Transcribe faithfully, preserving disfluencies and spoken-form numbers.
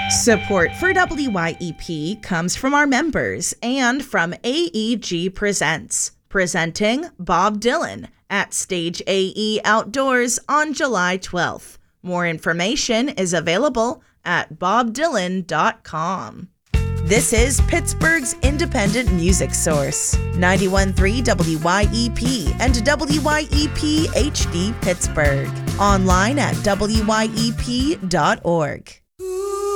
Support for W Y E P comes from our members and from A E G Presents, presenting Bob Dylan at Stage A E Outdoors on July twelfth. More information is available at bob dylan dot com. This is Pittsburgh's independent music source, ninety-one point three W Y E P and W Y E P H D Pittsburgh. Online at W Y E P dot org.